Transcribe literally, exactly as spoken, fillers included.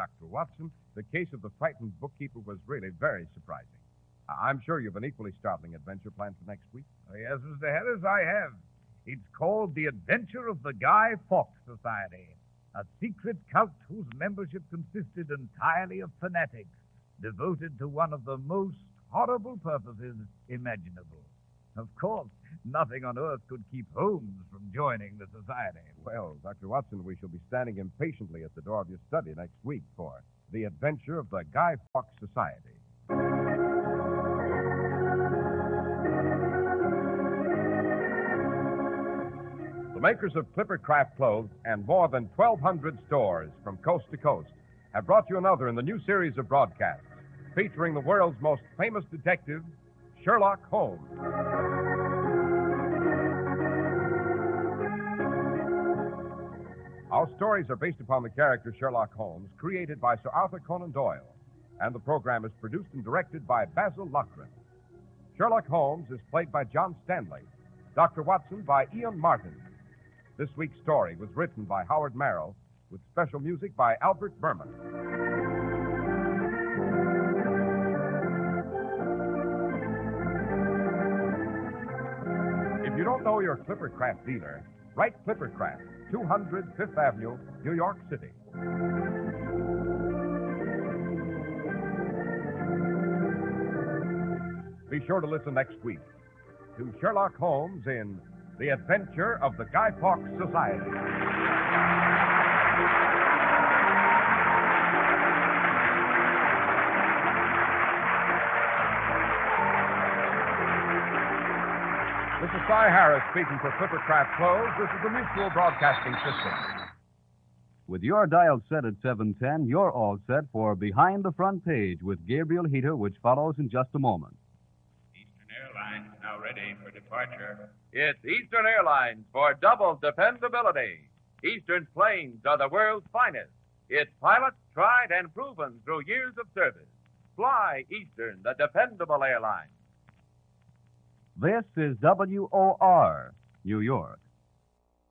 Doctor Watson. The case of the frightened bookkeeper was really very surprising. I- I'm sure you've an equally startling adventure planned for next week. Oh, yes, Mister Harris, I have. It's called The Adventure of the Guy Fawkes Society, a secret cult whose membership consisted entirely of fanatics devoted to one of the most horrible purposes imaginable. Of course, nothing on earth could keep Holmes from joining the society. Well, Doctor Watson, we shall be standing impatiently at the door of your study next week for The Adventure of the Guy Fawkes Society. The makers of Clipper Craft clothes and more than twelve hundred stores from coast to coast have brought you another in the new series of broadcasts featuring the world's most famous detective, Sherlock Holmes. Our stories are based upon the character Sherlock Holmes, created by Sir Arthur Conan Doyle, and the program is produced and directed by Basil Loughrane. Sherlock Holmes is played by John Stanley, Doctor Watson by Ian Martin. This week's story was written by Howard Merrill, with special music by Albert Berman. If you don't know your Clipper Craft dealer, write Clipper Craft, two hundred Fifth Avenue, New York City. Be sure to listen next week to Sherlock Holmes in The Adventure of the Guy Fawkes Society. This is Cy Harris speaking for Clipper Craft Clothes. This is the Mutual Broadcasting System. With your dial set at seven ten, you're all set for Behind the Front Page with Gabriel Heater, which follows in just a moment. Eastern Airlines now ready for departure. It's Eastern Airlines for double dependability. Eastern's planes are the world's finest. Its pilots tried and proven through years of service. Fly Eastern, the dependable airline. This is W O R, New York.